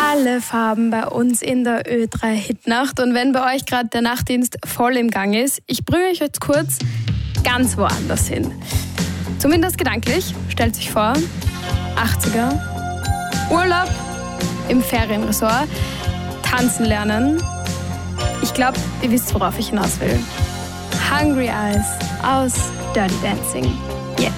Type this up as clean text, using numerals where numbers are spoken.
alle Farben bei uns in der Ö3 Hitnacht. Und wenn bei euch gerade der Nachtdienst voll im Gang ist, ich bringe euch jetzt kurz ganz woanders hin. Zumindest gedanklich. Stellt sich vor, 80er, Urlaub im Ferienresort, tanzen lernen. Ich glaube, ihr wisst, worauf ich hinaus will. Hungry Eyes aus Dirty Dancing.